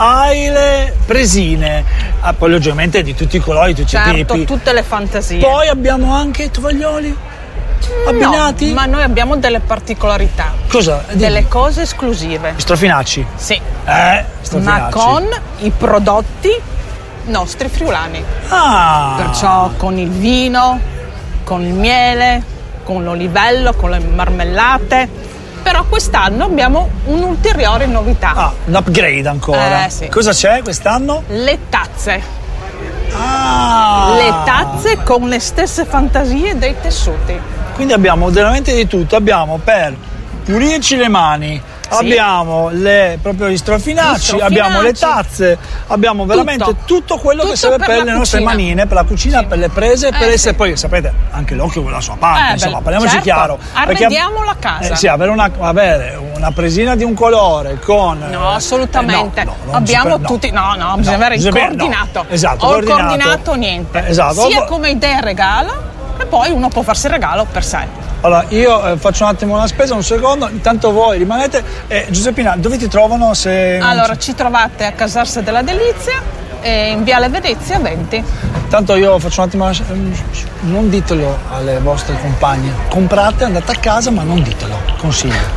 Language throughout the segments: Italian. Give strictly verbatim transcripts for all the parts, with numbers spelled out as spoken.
aile, presine, ah, poi logicamente di tutti i colori, tutti certo, i tipi, tutte le fantasie. Poi abbiamo anche i tovaglioli abbinati. No, ma noi abbiamo delle particolarità. Cosa? Delle cose esclusive. Strofinacci? Sì. Eh, strofinacci. Ma con i prodotti nostri friulani. Ah. Perciò con il vino, con il miele, con l'olivello, con le marmellate. Però quest'anno abbiamo un'ulteriore novità. Ah, un upgrade ancora. Eh, sì. Cosa c'è quest'anno? Le tazze. Ah. Le tazze con le stesse fantasie dei tessuti. Quindi abbiamo veramente di tutto. Abbiamo per pulirci le mani, sì. abbiamo le, proprio gli strofinacci, gli strofinacci, abbiamo le tazze, abbiamo veramente tutto, tutto quello tutto che serve per, per le cucina. nostre manine, per la cucina, sì. per le prese, eh, per essere sì. poi sapete anche l'occhio con la sua parte, eh, insomma, parliamoci certo. chiaro. Arrediamo la casa. Eh, sì, avere una, avere una presina di un colore con no, assolutamente. Eh, no, no, abbiamo per, tutti no, no, bisogna no, avere il coordinato. No. Esatto, o il coordinato, coordinato niente. Eh, esatto. Sia come idea regalo e poi uno può farsi il regalo per sé. Allora, io eh, faccio un attimo una spesa, un secondo, intanto voi rimanete. Eh, Giuseppina, dove ti trovano se... Allora, ci trovate a Casarse della Delizia, eh, in Viale Venezia venti. Tanto io faccio un attimo una... Non ditelo alle vostre compagne. Comprate, andate a casa, ma non ditelo, consiglio.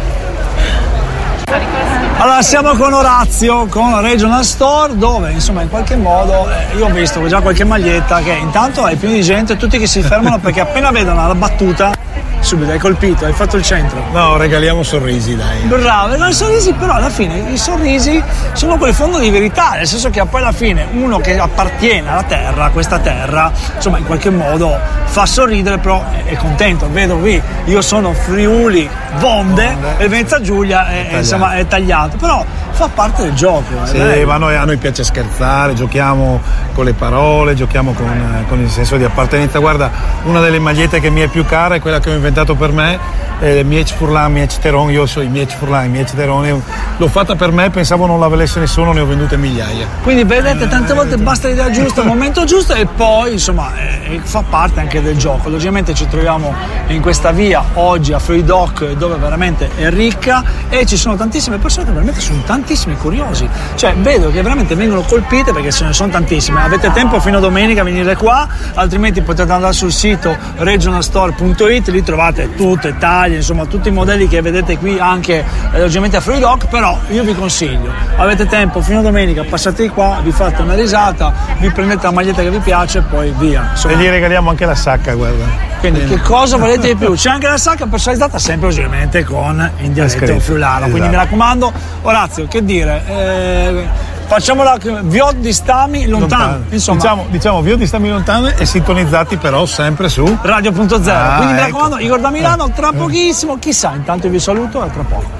Allora siamo con Orazio, con Regional Store, dove insomma in qualche modo eh, io ho visto già qualche maglietta che intanto hai pieno di gente, tutti che si fermano perché appena vedono la battuta subito hai colpito, hai fatto il centro. No, regaliamo sorrisi, dai. Bravo, no, i sorrisi però alla fine i sorrisi sono quel fondo di verità, nel senso che poi alla fine uno che appartiene alla terra, a questa terra, insomma in qualche modo fa sorridere, però è, è contento. Vedo qui, io sono Friuli Vonde e Venezia Giulia è, è, insomma, è tagliato, però fa parte del gioco. Sì, ma a noi, a noi piace scherzare, giochiamo con le parole, giochiamo con, con il senso di appartenenza. Guarda, una delle magliette che mi è più cara è quella che ho inventato per me, eh, Mieci Furlan, Mieci Teron. Io so i Mieci Furlan, i Mieci Teron, l'ho fatta per me, pensavo non la volesse nessuno, ne ho vendute migliaia. Quindi vedete, tante volte basta l'idea giusta, il momento giusto e poi insomma eh, fa parte anche del gioco. Logicamente ci troviamo in questa via oggi a Friudoc, dove veramente è ricca e ci sono tantissime persone che veramente sono tantissimi curiosi, cioè vedo che veramente vengono colpite perché ce ne sono tantissime. Avete tempo fino a domenica a venire qua, altrimenti potete andare sul sito regional store punto it, lì trovate tutte taglie, insomma tutti i modelli che vedete qui anche eh, logicamente a Friudoc. Però io vi consiglio, avete tempo fino a domenica, passate qua, vi fate una risata, vi prendete la maglietta che vi piace e poi via, insomma. E gli regaliamo anche la sacca, guarda. Quindi Bene. Che cosa volete di più? C'è anche la sacca personalizzata sempre ovviamente con in dialetto friulano, esatto. Quindi mi raccomando, Orazio, che dire, eh, facciamola Viot di Stami lontano, lontano. Insomma, diciamo, diciamo Viot di Stami lontano e sintonizzati però sempre su Radio punto zero. Ah, quindi mi ecco. raccomando, Igor da Milano, tra pochissimo, chissà, intanto vi saluto e a tra poco.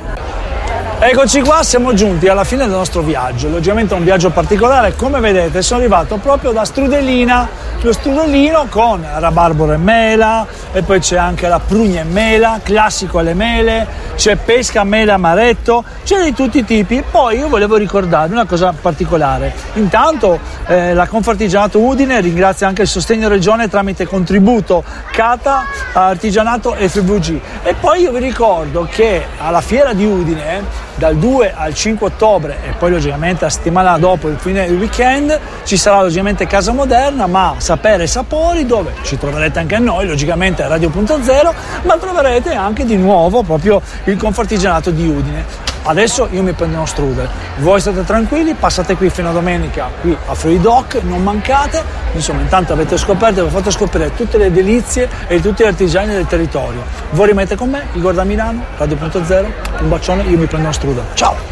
Eccoci qua, siamo giunti alla fine del nostro viaggio, logicamente un viaggio particolare. Come vedete sono arrivato proprio da Strudellina, lo strudellino con rabarbaro e mela, e poi c'è anche la prugna e mela, classico alle mele, c'è pesca, mela, amaretto, c'è di tutti i tipi. E poi io volevo ricordarvi una cosa particolare. Intanto eh, la Confartigianato Udine ringrazia anche il sostegno regione tramite contributo Cata, Artigianato e F V G. E poi io vi ricordo che alla fiera di Udine dal due al cinque ottobre e poi logicamente la settimana dopo, il fine del weekend, ci sarà logicamente Casa Moderna, ma Sapere e Sapori, dove ci troverete anche noi, logicamente a Radio punto zero, ma troverete anche di nuovo proprio il Confartigianato di Udine. Adesso io mi prendo uno strudel, voi state tranquilli, passate qui fino a domenica qui a Friudoc, non mancate, insomma intanto avete scoperto e vi fate scoprire tutte le delizie e tutti gli artigiani del territorio. Voi rimanete con me, Igor da Milano, Radio punto zero, un bacione, io mi prendo uno strudel, ciao!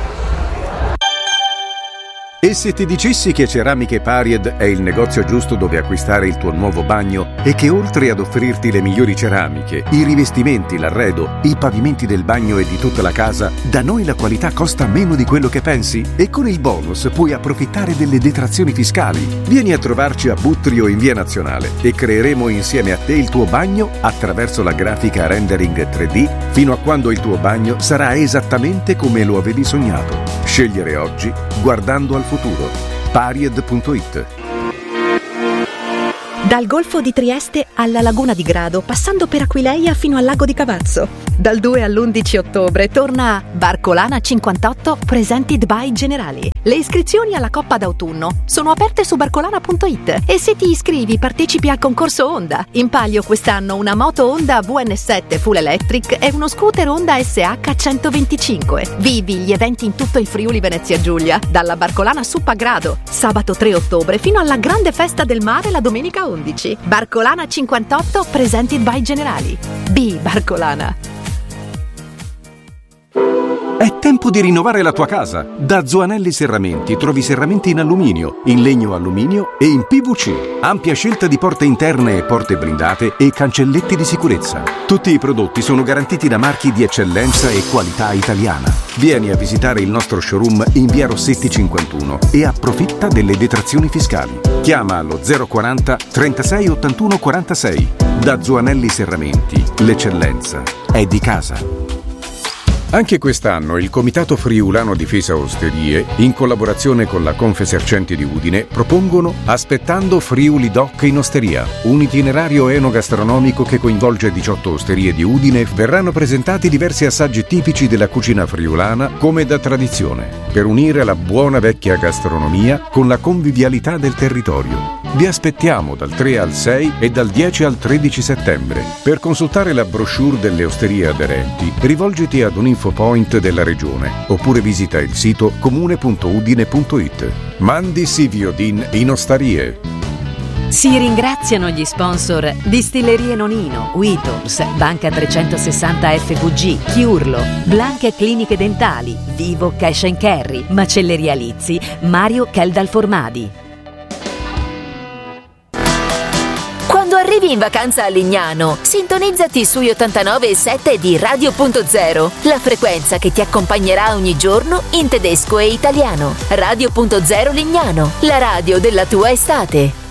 E se ti dicessi che Ceramiche Paried è il negozio giusto dove acquistare il tuo nuovo bagno e che oltre ad offrirti le migliori ceramiche, i rivestimenti, l'arredo, i pavimenti del bagno e di tutta la casa, da noi la qualità costa meno di quello che pensi? E con il bonus puoi approfittare delle detrazioni fiscali. Vieni a trovarci a Buttrio in Via Nazionale e creeremo insieme a te il tuo bagno attraverso la grafica rendering tre D fino a quando il tuo bagno sarà esattamente come lo avevi sognato. Scegliere oggi guardando al futuro. Paried punto it. Dal Golfo di Trieste alla Laguna di Grado, passando per Aquileia fino al Lago di Cavazzo. Dal due all'undici ottobre torna Barcolana cinquantotto Presented by Generali. Le iscrizioni alla Coppa d'autunno sono aperte su barcolana punto it e se ti iscrivi partecipi al concorso Honda. In palio quest'anno una moto Honda V N sette Full Electric e uno scooter Honda S H centoventicinque. Vivi gli eventi in tutto il Friuli Venezia Giulia, dalla Barcolana Sup a Grado, sabato tre ottobre fino alla grande festa del mare la domenica undici. Barcolana cinquantotto Presented by Generali. B Barcolana. È tempo di rinnovare la tua casa. Da Zoanelli Serramenti trovi serramenti in alluminio, in legno alluminio e in P V C. Ampia scelta di porte interne e porte blindate e cancelletti di sicurezza. Tutti i prodotti sono garantiti da marchi di eccellenza e qualità italiana. Vieni a visitare il nostro showroom in via Rossetti cinquantuno e approfitta delle detrazioni fiscali. Chiama allo zero quaranta trentasei ottantuno quarantasei. Da Zoanelli Serramenti, l'eccellenza è di casa. Anche quest'anno il Comitato Friulano Difesa Osterie, in collaborazione con la Confesercenti di Udine, propongono Aspettando Friuli Doc in Osteria, un itinerario enogastronomico che coinvolge diciotto osterie di Udine. Verranno presentati diversi assaggi tipici della cucina friulana come da tradizione, per unire la buona vecchia gastronomia con la convivialità del territorio. Vi aspettiamo dal tre al sei e dal dieci al tredici settembre. Per consultare la brochure delle osterie aderenti, rivolgiti ad un infopoint della regione oppure visita il sito comune punto udine punto it. Mandi Siviodin in osterie. Si ringraziano gli sponsor Distillerie Nonino, Wittors, Banca trecentosessanta F V G, Chiurlo, Blanche Cliniche Dentali, Vivo Cash and Carry, Macelleria Lizzi, Mario Keldal Formadi. Quando arrivi in vacanza a Lignano, sintonizzati sugli ottantanove virgola sette di Radio Punto Zero, la frequenza che ti accompagnerà ogni giorno in tedesco e italiano. Radio Punto Zero Lignano, la radio della tua estate.